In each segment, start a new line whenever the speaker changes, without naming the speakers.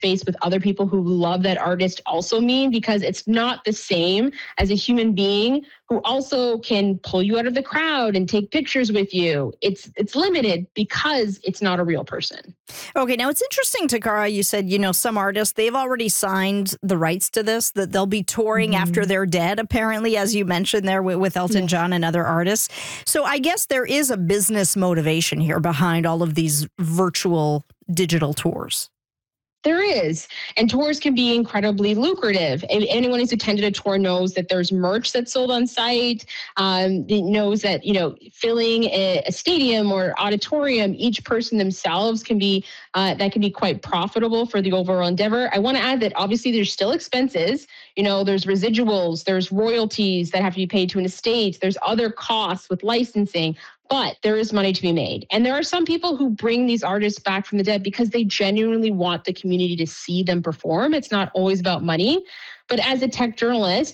faced with other people who love that artist also mean, because it's not the same as a human being who also can pull you out of the crowd and take pictures with you. It's limited because it's not a real person.
Okay, now it's interesting, Takara, you said, some artists, they've already signed the rights to this, that they'll be touring after they're dead, apparently, as you mentioned there with Elton John and other artists. So I guess there is a business motivation here behind all of these virtual digital tours.
There is. And tours can be incredibly lucrative. Anyone who's attended a tour knows that there's merch that's sold on site. It knows that, filling a stadium or auditorium, each person themselves can be quite profitable for the overall endeavor. I want to add that obviously there's still expenses. There's residuals, there's royalties that have to be paid to an estate. There's other costs with licensing. But there is money to be made. And there are some people who bring these artists back from the dead because they genuinely want the community to see them perform. It's not always about money. But as a tech journalist,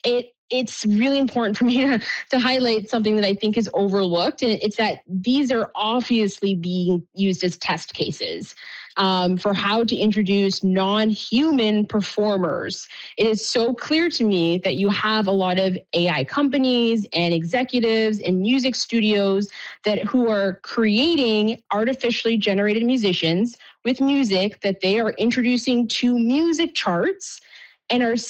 it's really important for me to highlight something that I think is overlooked. And it's that these are obviously being used as test cases for how to introduce non-human performers. It is so clear to me that you have a lot of AI companies and executives and music studios who are creating artificially generated musicians with music that they are introducing to music charts and are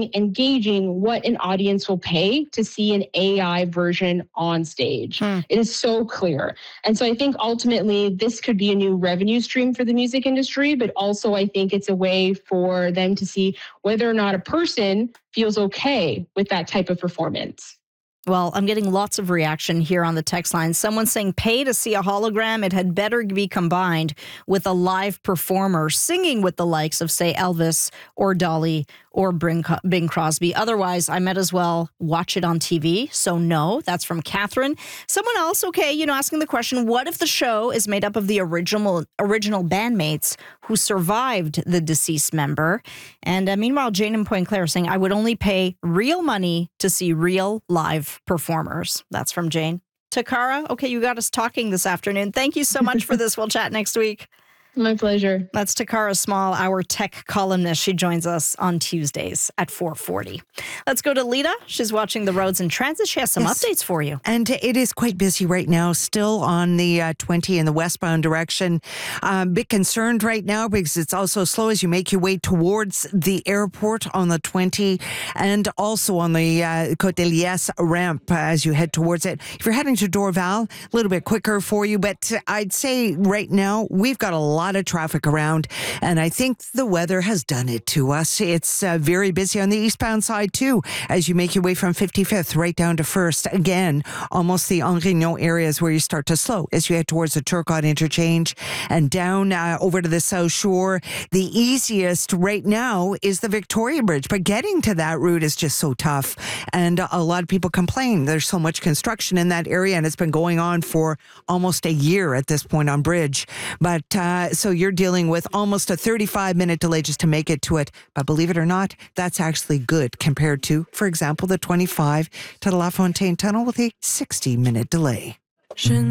engaging what an audience will pay to see an AI version on stage. It is so clear. And so I think ultimately this could be a new revenue stream for the music industry, but also I think it's a way for them to see whether or not a person feels okay with that type of performance.
Well, I'm getting lots of reaction here on the text line. Someone saying pay to see a hologram. It had better be combined with a live performer singing with the likes of, say, Elvis or Dolly or Bing Crosby. Otherwise, I might as well watch it on TV. So no, that's from Catherine. Someone else, asking the question, what if the show is made up of the original bandmates who survived the deceased member? And meanwhile, Jane in Point Claire saying, I would only pay real money to see real live performers. That's from Jane. Takara, okay, you got us talking this afternoon. Thank you so much for this. We'll chat next week.
My pleasure.
That's Takara Small, our tech columnist. She joins us on Tuesdays at 4:40. Let's go to Lita. She's watching the roads and transit. She has some updates for you.
And it is quite busy right now, still on the 20 in the westbound direction. A bit concerned right now because it's also slow as you make your way towards the airport on the 20 and also on the Côte de Liesse ramp as you head towards it. If you're heading to Dorval, a little bit quicker for you, but I'd say right now we've got a lot of traffic around, and I think the weather has done it to us. It's very busy on the eastbound side too, as you make your way from 55th right down to 1st. Again, almost the Angrignon areas where you start to slow as you head towards the Turcotte interchange and down over to the South Shore. The easiest right now is the Victoria Bridge, but getting to that route is just so tough, and a lot of people complain there's so much construction in that area, and it's been going on for almost a year at this point on Bridge. But so you're dealing with almost a 35-minute delay just to make it to it. But believe it or not, that's actually good compared to, for example, the 25 to the La Fontaine Tunnel with a 60-minute delay.